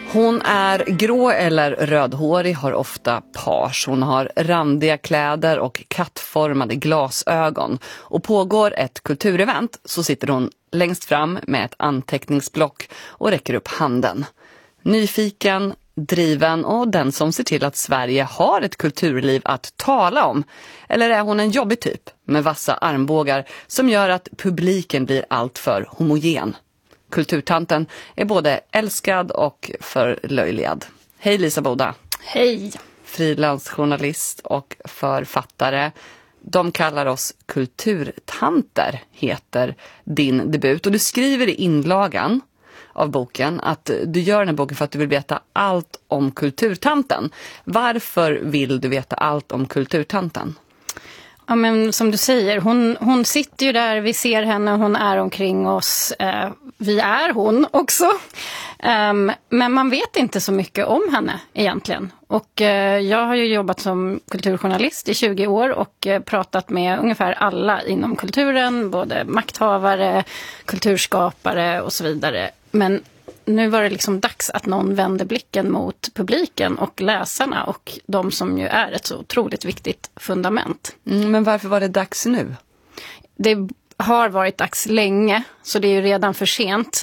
Hon är grå eller rödhårig, har ofta page. Hon har randiga kläder och kattformade glasögon. Och pågår ett kulturevent så sitter hon längst fram med ett anteckningsblock och räcker upp handen. Nyfiken, driven och den som ser till att Sverige har ett kulturliv att tala om. Eller är hon en jobbig typ med vassa armbågar som gör att publiken blir allt för homogen? Kulturtanten är både älskad och förlöjligad. Hej Lisa Boda. Hej. Frilansjournalist och författare. De kallar oss kulturtanter, heter din debut. Och du skriver i inlagan av boken att du gör den här boken för att du vill veta allt om kulturtanten. Varför vill du veta allt om kulturtanten? Ja, men som du säger, hon sitter ju där, vi ser henne, hon är omkring oss, vi är hon också. Men man vet inte så mycket om henne egentligen. Och jag har ju jobbat som kulturjournalist i 20 år och pratat med ungefär alla inom kulturen, både makthavare, kulturskapare och så vidare. Men nu var det liksom dags att någon vände blicken mot publiken och läsarna och de som ju är ett så otroligt viktigt fundament. Men varför var det dags nu? Det har varit dags länge, så det är ju redan för sent.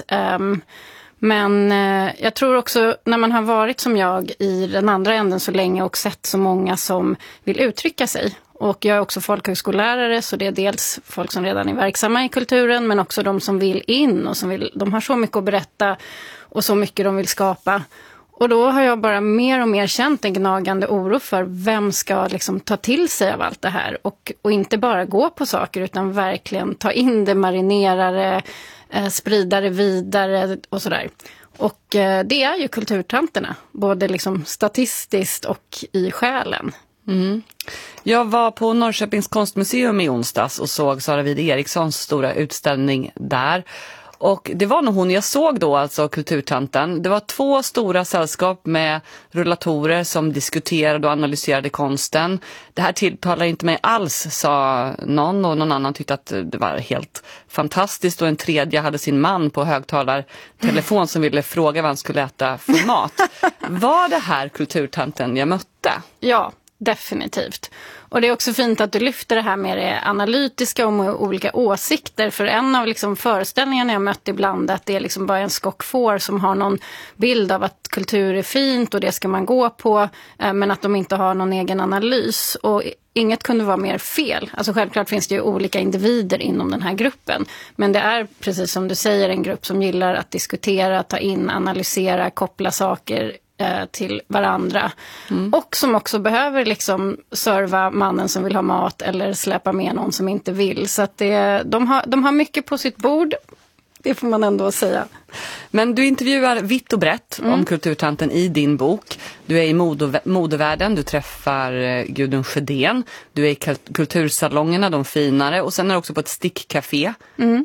Men jag tror också när man har varit som jag i den andra änden så länge och sett så många som vill uttrycka sig. Och jag är också folkhögskollärare, så det är dels folk som redan är verksamma i kulturen men också de som vill in och de har så mycket att berätta och så mycket de vill skapa. Och då har jag bara mer och mer känt en gnagande oro för vem ska liksom ta till sig av allt det här och inte bara gå på saker utan verkligen ta in det, marinera det, sprida det vidare och sådär. Och det är ju kulturtanterna, både liksom statistiskt och i själen. Mm. Jag var på Norrköpings konstmuseum i onsdags och såg Sara Wide Erikssons stora utställning där. Och det var nog hon jag såg då, alltså kulturtanten. Det var 2 stora sällskap med rullatorer som diskuterade och analyserade konsten. Det här tilltalar inte mig alls, sa någon, och någon annan tyckte att det var helt fantastiskt. Och en tredje hade sin man på högtalartelefon som ville fråga vad han skulle äta för mat. Var det här kulturtanten jag mötte? Ja, definitivt. Och det är också fint att du lyfter det här med det analytiska och med olika åsikter. För en av liksom föreställningarna jag mött ibland att det är liksom bara en skockfår som har någon bild av att kultur är fint och det ska man gå på. Men att de inte har någon egen analys. Och inget kunde vara mer fel. Alltså självklart finns det ju olika individer inom den här gruppen. Men det är precis som du säger en grupp som gillar att diskutera, ta in, analysera, koppla saker till varandra. Och som också behöver liksom serva mannen som vill ha mat eller släppa med någon som inte vill. Så att de har mycket på sitt bord. Det får man ändå säga. Men du intervjuar vitt och brett om kulturtanten i din bok. Du är i modevärlden, du träffar Gudrun Sjödén. Du är i kultursalongerna, de finare. Och sen är du också på ett stickcafé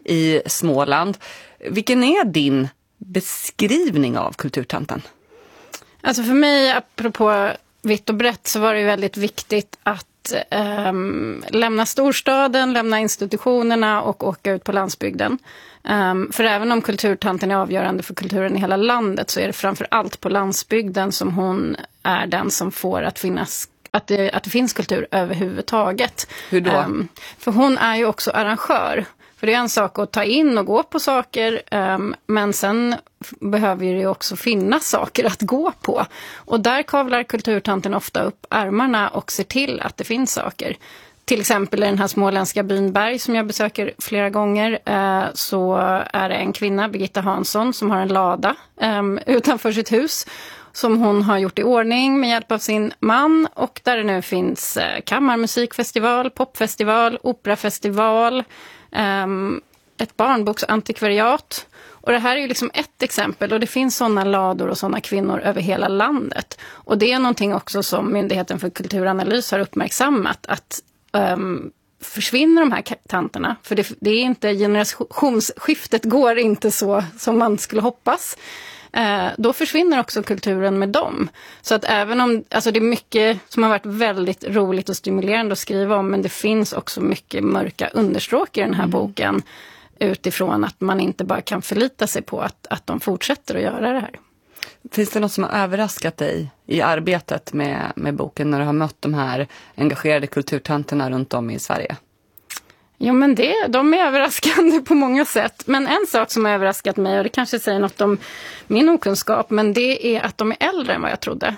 i Småland. Vilken är din beskrivning av kulturtanten? Alltså för mig, apropå vitt och brett, så var det väldigt viktigt att lämna storstaden, lämna institutionerna och åka ut på landsbygden. För även om kulturtanten är avgörande för kulturen i hela landet så är det framför allt på landsbygden som hon är den som får att det finns kultur överhuvudtaget. Hur då? För hon är ju också arrangör. För det är en sak att ta in och gå på saker, men sen behöver det ju också finnas saker att gå på. Och där kavlar kulturtanten ofta upp ärmarna och ser till att det finns saker. Till exempel i den här småländska byn Berg som jag besöker flera gånger så är det en kvinna, Birgitta Hansson, som har en lada utanför sitt hus som hon har gjort i ordning med hjälp av sin man, och där det nu finns kammarmusikfestival, popfestival, operafestival, ett barnboksantikvariat. Och det här är ju liksom ett exempel, och det finns sådana lador och sådana kvinnor över hela landet. Och det är någonting också som Myndigheten för kulturanalys har uppmärksammat, att försvinner de här tanterna, för det är inte, generationsskiftet går inte så som man skulle hoppas, då försvinner också kulturen med dem. Så att även om, alltså det är mycket som har varit väldigt roligt och stimulerande att skriva om, men det finns också mycket mörka understråk i den här boken, utifrån att man inte bara kan förlita sig på att de fortsätter att göra det här. Finns det något som har överraskat dig i arbetet med boken när du har mött de här engagerade kulturtanterna runt om i Sverige? Jo, men de är överraskande på många sätt. Men en sak som har överraskat mig, och det kanske säger något om min okunskap, men det är att de är äldre än vad jag trodde.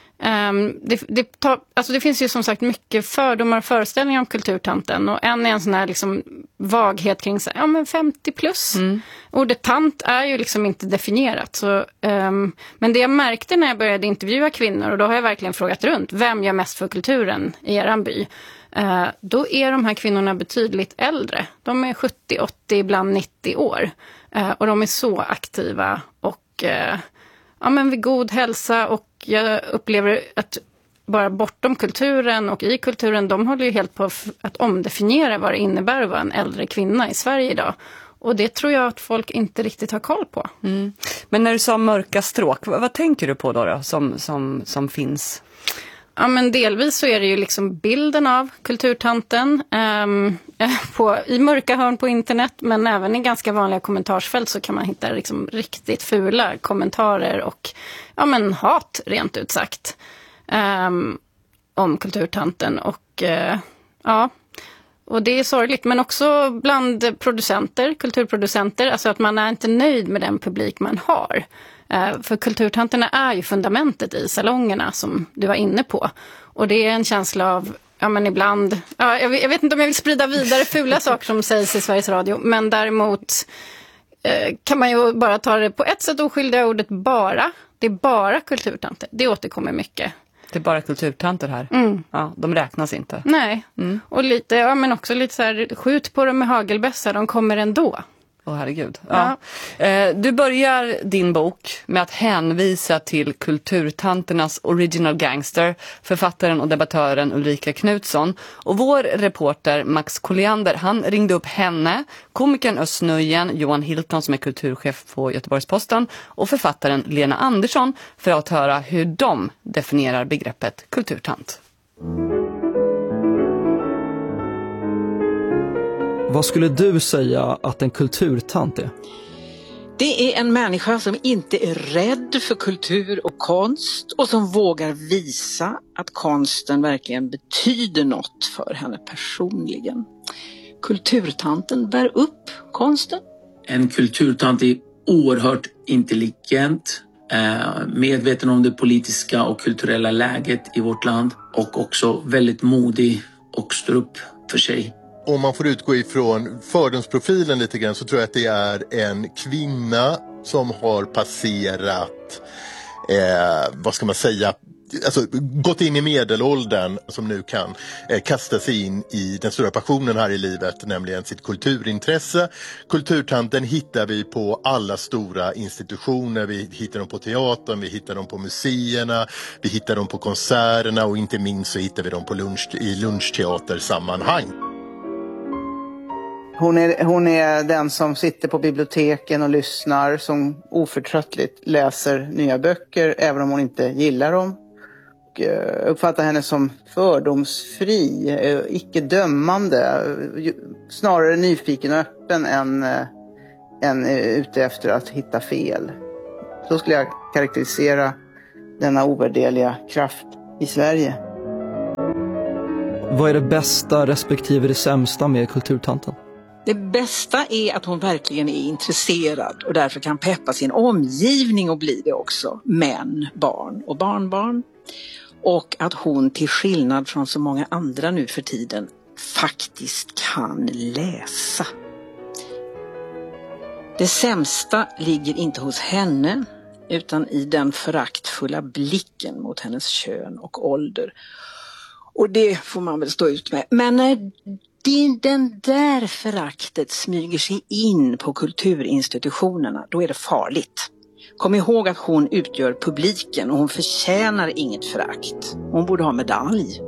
Det finns ju som sagt mycket fördomar och föreställningar om kulturtanten, och en är en sån här liksom vaghet kring 50 plus. Ordet tant är ju liksom inte definierat, så, men det jag märkte när jag började intervjua kvinnor, och då har jag verkligen frågat runt, vem gör mest för kulturen i eran by? Då är de här kvinnorna betydligt äldre. De är 70, 80, ibland 90 år. Och de är så aktiva och vid god hälsa, och jag upplever att bara bortom kulturen och i kulturen, de håller ju helt på att omdefiniera vad det innebär att vara en äldre kvinna i Sverige idag. Och det tror jag att folk inte riktigt har koll på. Men när du sa mörka stråk, vad tänker du på då som finns? Ja, men delvis så är det ju liksom bilden av kulturtanten i mörka hörn på internet, men även i ganska vanliga kommentarsfält så kan man hitta liksom riktigt fula kommentarer och hat rent ut sagt om kulturtanten. Och och det är sorgligt, men också bland kulturproducenter, alltså att man är inte nöjd med den publik man har. För kulturtanterna är ju fundamentet i salongerna som du var inne på. Och det är en känsla av, ibland, jag vet inte om jag vill sprida vidare fula saker som sägs i Sveriges Radio, men däremot kan man ju bara ta det på ett sätt oskyldiga ordet bara. Det är bara kulturtanter, det återkommer mycket. Det är bara kulturtanter här. Ja, de räknas inte. Nej, och lite, men också lite så här, skjut på dem med hagelbössa, de kommer ändå. Herregud. Ja. Du börjar din bok med att hänvisa till kulturtanternas original gangster, författaren och debattören Ulrika Knutsson. Och vår reporter Max Colliander, han ringde upp henne, komikern Özz Nujen, Johan Hilton som är kulturchef på Göteborgs-Posten och författaren Lena Andersson för att höra hur de definierar begreppet kulturtant. Vad skulle du säga att en kulturtant är? Det är en människa som inte är rädd för kultur och konst och som vågar visa att konsten verkligen betyder något för henne personligen. Kulturtanten bär upp konsten. En kulturtant är oerhört intelligent, medveten om det politiska och kulturella läget i vårt land och också väldigt modig och står upp för sig. Om man får utgå ifrån fördomsprofilen lite grann så tror jag att det är en kvinna som har passerat, alltså gått in i medelåldern, som nu kan kasta sig in i den stora passionen här i livet, nämligen sitt kulturintresse. Kulturtanten hittar vi på alla stora institutioner. Vi hittar dem på teatern, vi hittar dem på museerna, vi hittar dem på konserterna och inte minst så hittar vi dem på i lunchteatersammanhang. Hon är den som sitter på biblioteken och lyssnar, som oförtröttligt läser nya böcker även om hon inte gillar dem. Och uppfattar henne som fördomsfri, icke dömande, snarare nyfiken och öppen än ute efter att hitta fel. Så skulle jag karaktärisera denna ovärderliga kraft i Sverige. Vad är det bästa respektive det sämsta med kulturtanten? Det bästa är att hon verkligen är intresserad och därför kan peppa sin omgivning och bli det också. Män, barn och barnbarn. Och att hon till skillnad från så många andra nu för tiden faktiskt kan läsa. Det sämsta ligger inte hos henne utan i den föraktfulla blicken mot hennes kön och ålder. Och det får man väl stå ut med. Men när den där föraktet smyger sig in på kulturinstitutionerna, då är det farligt. Kom ihåg att hon utgör publiken och hon förtjänar inget förakt. Hon borde ha medalj.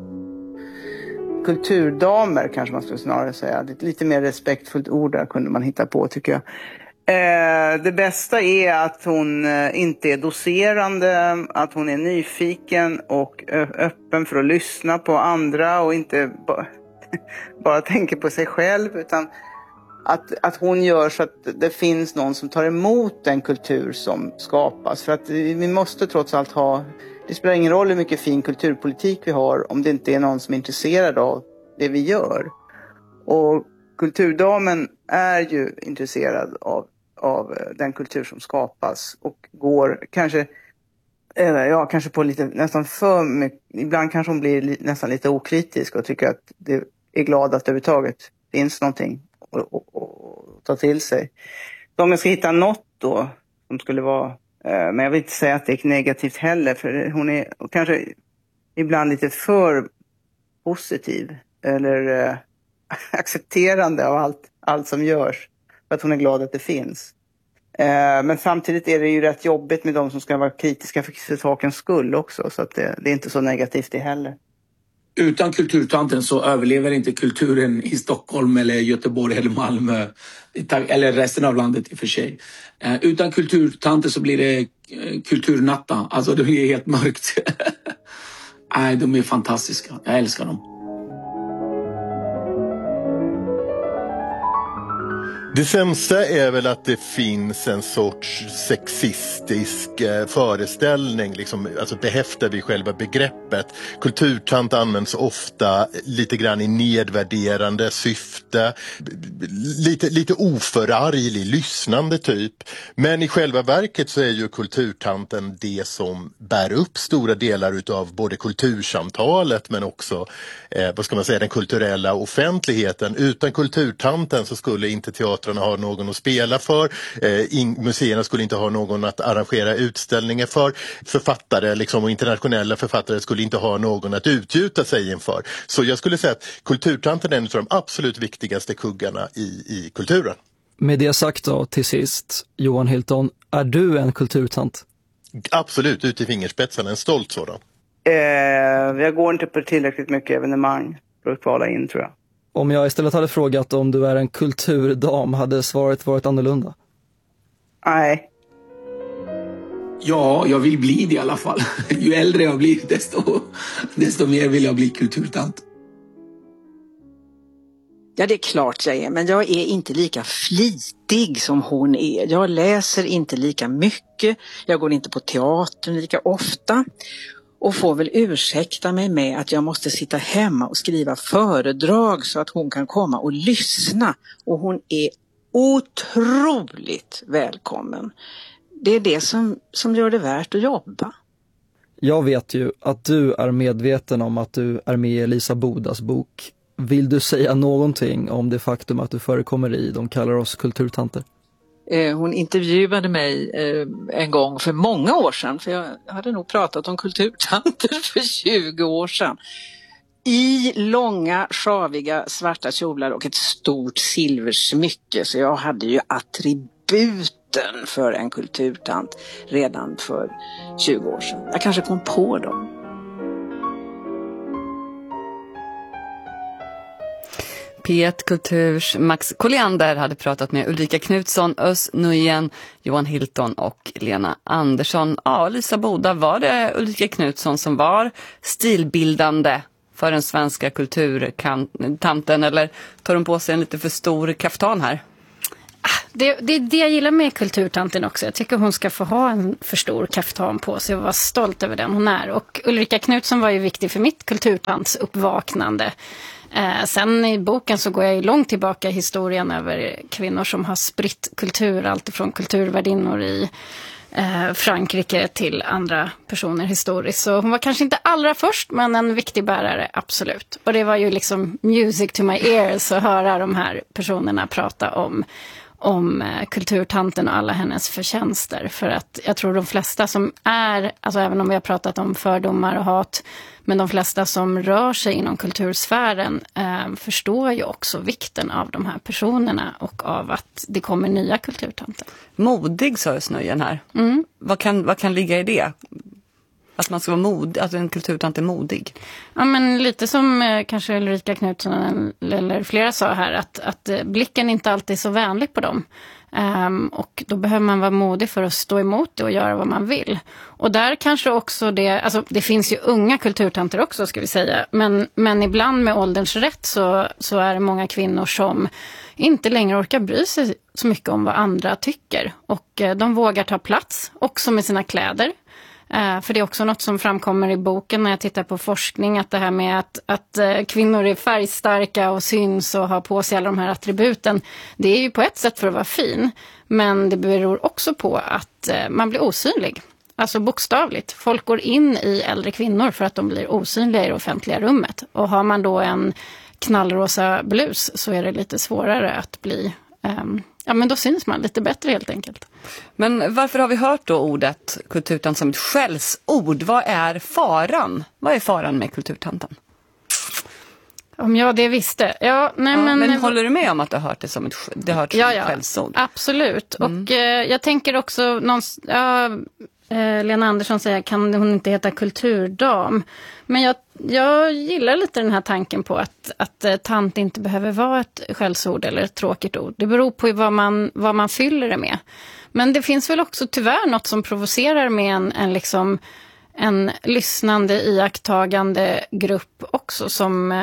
Kulturdamer kanske man skulle snarare säga. Det är ett lite mer respektfullt ord där kunde man hitta på, tycker jag. Det bästa är att hon inte är docerande, att hon är nyfiken och öppen för att lyssna på andra och inte bara tänker på sig själv, utan att hon gör så att det finns någon som tar emot den kultur som skapas. För att vi måste trots allt ha, det spelar ingen roll hur mycket fin kulturpolitik vi har om det inte är någon som är intresserad av det vi gör. Och kulturdamen är ju intresserad av den kultur som skapas och går kanske på lite nästan för mycket, ibland kanske hon blir nästan lite okritisk och tycker att det är glad att det överhuvudtaget finns någonting och ta till sig. Så om jag ska hitta något då som skulle vara, men jag vill inte säga att det är negativt heller, för hon är kanske ibland lite för positiv eller accepterande av allt som görs, för att hon är glad att det finns. Men samtidigt är det ju rätt jobbigt med de som ska vara kritiska för sakens skull också, så att det är inte så negativt det heller. Utan kulturtanten så överlever inte kulturen i Stockholm eller Göteborg eller Malmö eller resten av landet i och för sig. Utan kulturtanten så blir det kulturnatta. Alltså det blir helt mörkt. Nej, de är fantastiska. Jag älskar dem. Det sämsta är väl att det finns en sorts sexistisk föreställning, liksom, alltså behäftad vid själva begreppet. Kulturtant används ofta lite grann i nedvärderande syfte, lite oförarglig, lyssnande typ. Men i själva verket så är ju kulturtanten det som bär upp stora delar utav både kultursamtalet men också den kulturella offentligheten. Utan kulturtanten så skulle inte teatern har någon att spela för, museerna skulle inte ha någon att arrangera utställningar för, författare liksom, och internationella författare skulle inte ha någon att utgjuta sig inför. Så jag skulle säga att kulturtanten är en av de absolut viktigaste kuggarna i kulturen. Med det sagt då, till sist, Johan Hilton, är du en kulturtant? Absolut, ut i fingerspetsarna, en stolt sådan. Jag går inte på tillräckligt mycket evenemang för att kvala in, tror jag. Om jag istället hade frågat om du är en kulturdam, hade svaret varit annorlunda? Nej. Ja, jag vill bli det i alla fall. Ju äldre jag blir, desto mer vill jag bli kulturtant. Ja, det är klart jag är, men jag är inte lika flitig som hon är. Jag läser inte lika mycket, jag går inte på teatern lika ofta. Och får väl ursäkta mig med att jag måste sitta hemma och skriva föredrag så att hon kan komma och lyssna. Och hon är otroligt välkommen. Det är det som gör det värt att jobba. Jag vet ju att du är medveten om att du är med i Lisa Bodas bok. Vill du säga någonting om det faktum att du förekommer i De kallar oss kulturtanter? Hon intervjuade mig en gång för många år sedan, för jag hade nog pratat om kulturtanter för 20 år sedan. I långa, sjaviga, svarta kjolar och ett stort silversmycke, så jag hade ju attributen för en kulturtant redan för 20 år sedan. Jag kanske kom på dem. P1 Kulturs Max Colliander hade pratat med Ulrika Knutsson, Özz Nujen, Johan Hilton och Lena Andersson. Ja, Lisa Boda, var det Ulrika Knutsson som var stilbildande för den svenska kulturtanten, eller tar hon på sig en lite för stor kaftan här? Det är det jag gillar med kulturtanten också. Jag tycker hon ska få ha en för stor kaftan på sig och vara stolt över den hon är. Och Ulrika Knutsson var ju viktig för mitt kulturtantsuppvaknande. Sen i boken så går jag ju långt tillbaka i historien över kvinnor som har spritt kultur, allt från kulturvärdinnor i Frankrike till andra personer historiskt. Så hon var kanske inte allra först, men en viktig bärare, absolut. Och det var ju liksom music to my ears att höra de här personerna prata om kulturtanten och alla hennes förtjänster. För att jag tror de flesta som är, alltså även om vi har pratat om fördomar och hat, men de flesta som rör sig inom kultursfären förstår ju också vikten av de här personerna och av att det kommer nya kulturtanter. Modig, sa Özz Nujen här. Mm. Vad kan ligga i det? Att man ska vara modig, att en kulturtant är modig. Ja, men lite som kanske Ulrika Knutsson eller flera sa här, att blicken inte alltid är så vänlig på dem. Och då behöver man vara modig för att stå emot det och göra vad man vill. Och där kanske också det finns ju unga kulturtanter också ska vi säga. Men ibland med ålderns rätt så är det många kvinnor som inte längre orkar bry sig så mycket om vad andra tycker. Och de vågar ta plats också med sina kläder. För det är också något som framkommer i boken när jag tittar på forskning, att det här med att kvinnor är färgstarka och syns och har på sig alla de här attributen, det är ju på ett sätt för att vara fin, men det beror också på att man blir osynlig. Alltså bokstavligt. Folk går in i äldre kvinnor för att de blir osynliga i det offentliga rummet. Och har man då en knallrosa blus så är det lite svårare att bli... men då syns man lite bättre helt enkelt. Men varför har vi hört då ordet kulturtant som ett skällsord? Vad är faran? Vad är faran med kulturtanten? Om jag det visste. Men håller du med om att du har hört det som ett skällsord? Absolut. Och jag tänker också Lena Andersson säger, kan hon inte heta kulturdam? Men jag gillar lite den här tanken på att tant inte behöver vara ett skällsord eller ett tråkigt ord. Det beror på vad man fyller det med. Men det finns väl också tyvärr något som provocerar med en lyssnande, iakttagande grupp också som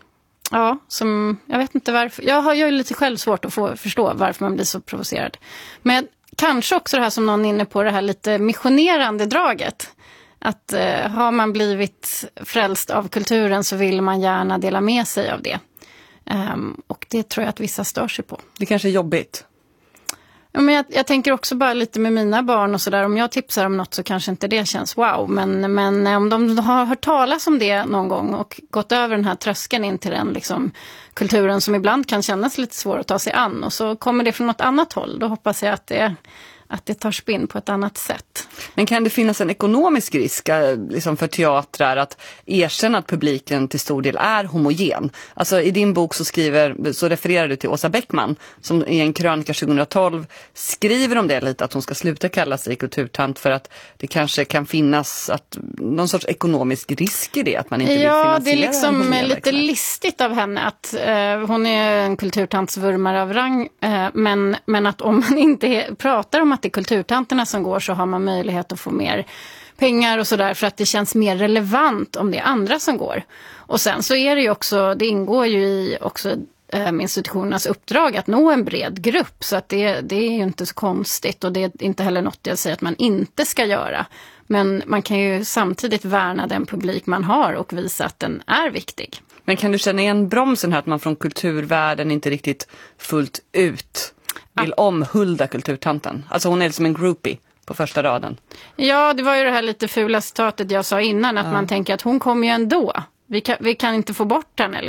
jag vet inte varför. Jag har ju lite själv svårt att förstå varför man blir så provocerad. Men kanske också det här som någon är inne på, det här lite missionerande draget. Att har man blivit frälst av kulturen så vill man gärna dela med sig av det. Och det tror jag att vissa stör sig på. Det kanske är jobbigt. Ja, men jag tänker också bara lite med mina barn och sådär. Om jag tipsar om något så kanske inte det känns wow. Men om de har hört talas om det någon gång och gått över den här tröskeln in till den kulturen som ibland kan kännas lite svår att ta sig an. Och så kommer det från något annat håll. Då hoppas jag att det tar spinn på ett annat sätt. Men kan det finnas en ekonomisk risk för teatrar att erkänna att publiken till stor del är homogen? Alltså i din bok så refererar du till Åsa Bäckman som i en krönika 2012 skriver om det lite, att hon ska sluta kalla sig kulturtant för att det kanske kan finnas någon sorts ekonomisk risk i det, att man inte vill finansiera. Ja, det är lite listigt av henne att hon är en kulturtantsvurmare av rang, men att om man inte pratar om att det är kulturtanterna som går så har man möjlighet att få mer pengar och sådär, för att det känns mer relevant om det är andra som går. Och sen så är det ju också, det ingår ju i också institutionernas uppdrag att nå en bred grupp, så att det är ju inte så konstigt, och det är inte heller något jag säger att man inte ska göra. Men man kan ju samtidigt värna den publik man har och visa att den är viktig. Men kan du känna igen bromsen här, att man från kulturvärlden inte riktigt fullt ut vill omhulda kulturtanten? Alltså hon är som en groupie på första raden. Ja, det var ju det här lite fula citatet jag sa innan, att man tänker att hon kommer ju ändå. Vi kan inte få bort henne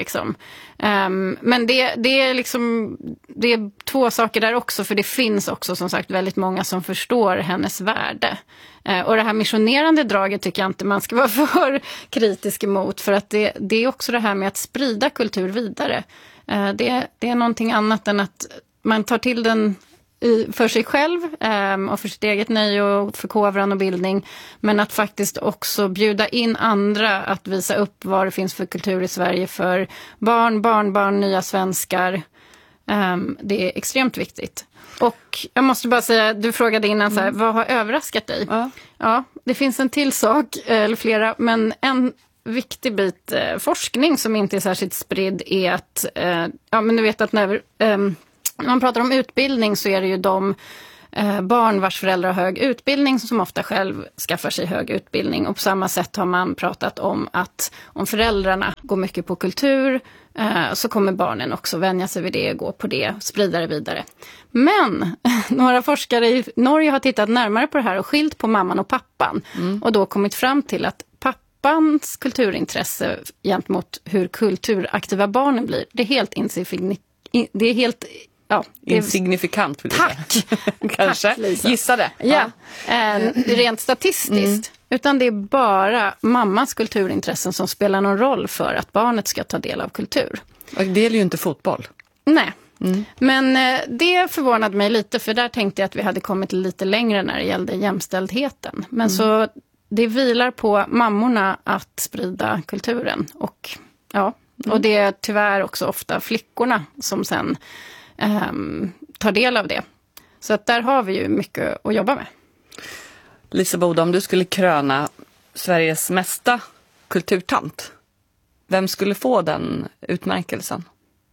men det är två saker där också, för det finns också som sagt väldigt många som förstår hennes värde. Och det här missionerande draget tycker jag inte man ska vara för kritisk emot, för att det är också det här med att sprida kultur vidare. Det är någonting annat än att man tar till den för sig själv och för sitt eget nöje och förkovran och bildning, men att faktiskt också bjuda in andra att visa upp vad det finns för kultur i Sverige för barn, barnbarn, nya svenskar. Det är extremt viktigt. Och jag måste bara säga, du frågade innan så här, vad har överraskat dig? Ja, det finns en till sak, eller flera, men en viktig bit forskning som inte är särskilt spridd är att, men du vet att när man pratar om utbildning så är det ju de barn vars föräldrar har hög utbildning som ofta själv skaffar sig hög utbildning. Och på samma sätt har man pratat om att om föräldrarna går mycket på kultur så kommer barnen också vänja sig vid det, gå på det, sprida det vidare. Men några forskare i Norge har tittat närmare på det här och skilt på mamman och pappan. Och då kommit fram till att pappans kulturintresse gentemot hur kulturaktiva barnen blir, det är helt insignifikant. Tack! Kanske. Tack, gissade. Ja. Rent statistiskt. Utan det är bara mammans kulturintressen som spelar någon roll för att barnet ska ta del av kultur. Och det gäller ju inte fotboll. Nej. Men det förvånade mig lite, för där tänkte jag att vi hade kommit lite längre när det gällde jämställdheten. Men så det vilar på mammorna att sprida kulturen. Och det är tyvärr också ofta flickorna som sen tar del av det. Så att där har vi ju mycket att jobba med. Lisa Boda, om du skulle kröna Sveriges mesta kulturtant, vem skulle få den utmärkelsen?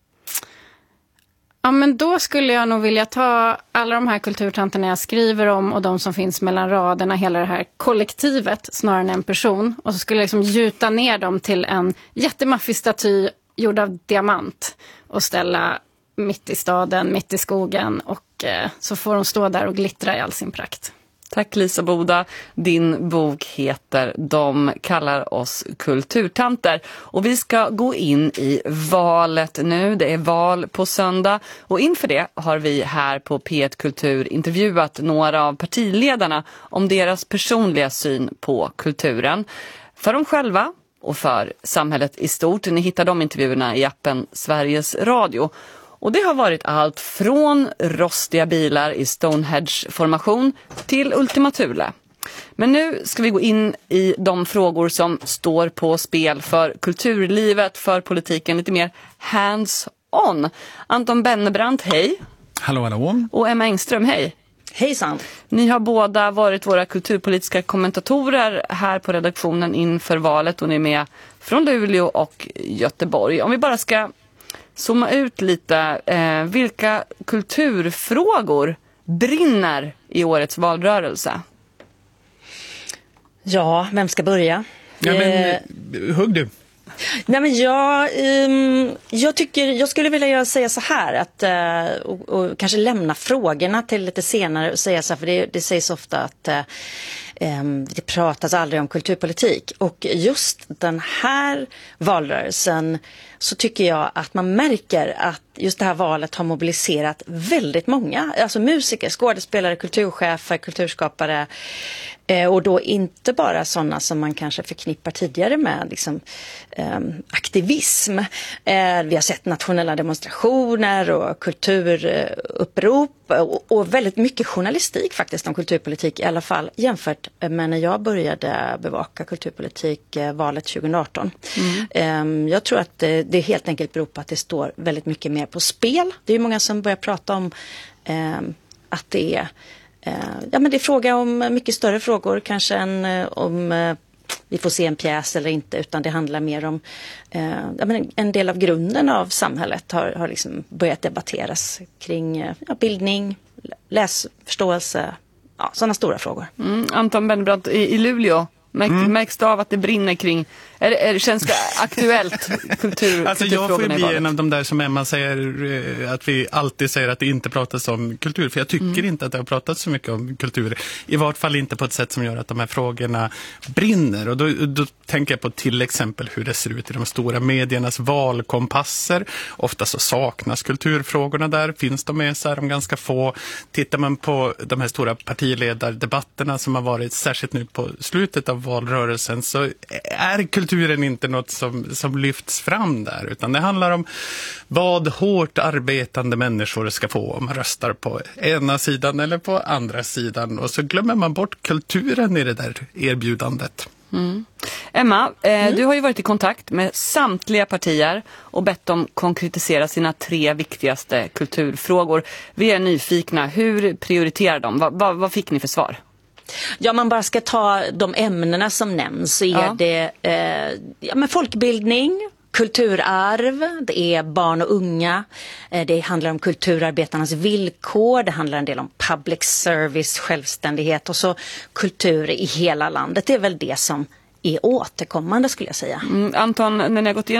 Ja, men då skulle jag nog vilja ta alla de här kulturtanterna jag skriver om och de som finns mellan raderna, hela det här kollektivet snarare än en person. Och så skulle jag liksom gjuta ner dem till en jättemaffig staty gjord av diamant och ställa mitt i staden, mitt i skogen, och så får de stå där och glittra i all sin prakt. Tack Lisa Boda. Din bok heter De kallar oss kulturtanter. Och vi ska gå in i valet nu. Det är val på söndag. Och inför det har vi här på P1 Kultur intervjuat några av partiledarna om deras personliga syn på kulturen. För dem själva och för samhället i stort. Ni hittar de intervjuerna i appen Sveriges Radio. Och det har varit allt från rostiga bilar i Stonehenge-formation till Ultima Thule. Men nu ska vi gå in i de frågor som står på spel för kulturlivet, för politiken, lite mer hands-on. Anton Bennebrant, hej. Hallå, hallå. Och Emma Engström, hej. Hejsan. Ni har båda varit våra kulturpolitiska kommentatorer här på redaktionen inför valet och ni är med från Luleå och Göteborg. Om vi bara ska zooma ut lite, vilka kulturfrågor brinner i årets valrörelse? Ja, vem ska börja? Ja, men hugg du. Nej, men jag skulle vilja säga så här att och kanske lämna frågorna till lite senare och säga så här, för det sägs ofta att det pratas aldrig om kulturpolitik, och just den här valrörelsen så tycker jag att man märker att just det här valet har mobiliserat väldigt många, alltså musiker, skådespelare, kulturchefer, kulturskapare, och då inte bara sådana som man kanske förknippar tidigare med liksom, aktivism. Vi har sett nationella demonstrationer och kulturupprop och väldigt mycket journalistik faktiskt om kulturpolitik, i alla fall jämfört med när jag började bevaka kulturpolitik valet 2018. Jag tror att det helt enkelt beror på att det står väldigt mycket mer på spel. Det är många som börjar prata om att det är men det är fråga om mycket större frågor kanske än om vi får se en pjäs eller inte, utan det handlar mer om en del av grunden av samhället har liksom börjat debatteras kring bildning, läsförståelse, sådana stora frågor. Anton Bennebrant i Luleå. Märks det av att det brinner kring, känns det aktuellt alltså jag får bli en av de där som Emma säger, att vi alltid säger att det inte pratas om kultur, för jag tycker inte att det har pratats så mycket om kultur, i vart fall inte på ett sätt som gör att de här frågorna brinner. Och då tänker jag på till exempel hur det ser ut i de stora mediernas valkompasser. Ofta så saknas kulturfrågorna där, finns de med så är de ganska få. Tittar man på de här stora partiledardebatterna som har varit särskilt nu på slutet av valrörelsen, så är kulturen inte något som lyfts fram där, utan det handlar om vad hårt arbetande människor ska få om man röstar på ena sidan eller på andra sidan, och så glömmer man bort kulturen i det där erbjudandet. Emma, du har ju varit i kontakt med samtliga partier och bett dem konkretisera sina 3 viktigaste kulturfrågor. Vi är nyfikna, hur prioriterar de? Vad fick ni för svar? Ja, man bara ska ta de ämnena som nämns, så är det folkbildning, kulturarv, det är barn och unga, det handlar om kulturarbetarnas villkor, det handlar en del om public service, självständighet och så kultur i hela landet. Det är väl det som är återkommande, skulle jag säga. Anton, när ni har gått igenom